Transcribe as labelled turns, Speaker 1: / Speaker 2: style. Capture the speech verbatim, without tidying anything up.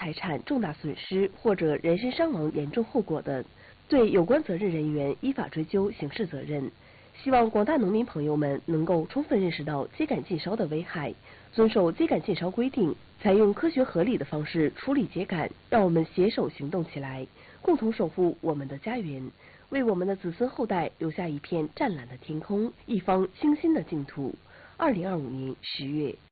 Speaker 1: 财产重大损失或者人身伤亡严重后果的，对有关责任人员依法追究刑事责任。希望广大农民朋友们能够充分认识到秸秆禁烧的危害，遵守秸秆禁烧规定，采用科学合理的方式处理秸秆。让我们携手行动起来，共同守护我们的家园，为我们的子孙后代留下一片湛蓝的天空，一方清新的净土。二零二五年十月。